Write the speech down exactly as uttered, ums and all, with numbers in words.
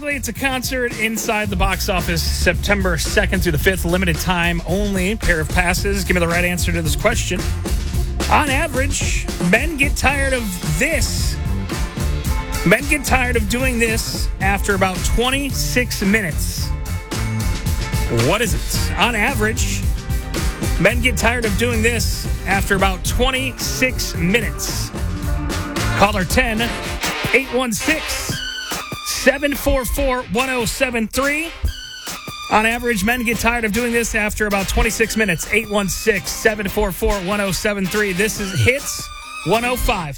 basically, it's a concert inside the box office September second through the fifth. Limited time only. Pair of passes. Give me the right answer to this question. On average, men get tired of this. Men get tired of doing this after about twenty-six minutes. What is it? On average, men get tired of doing this after about twenty-six minutes. Caller ten, eight one six, seven four four, one oh seven three. On average, men get tired of doing this after about twenty-six minutes. eight one six, seven four four, one oh seven three. This is Hits one oh five.